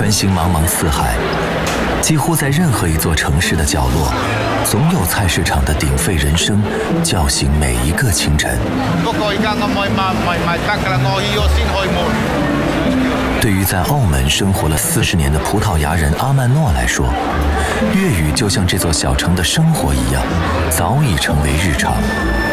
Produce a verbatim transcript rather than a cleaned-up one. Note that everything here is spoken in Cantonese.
穿行茫茫四海，几乎在任何一座城市的角落，总有菜市场的鼎沸人声叫醒每一个清晨。对于在澳门生活了四十年的葡萄牙人阿曼诺来说，粤语就像这座小城的生活一样，早已成为日常。